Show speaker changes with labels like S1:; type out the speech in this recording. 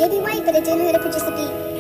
S1: may be white, but I didn't know how to produce a beat.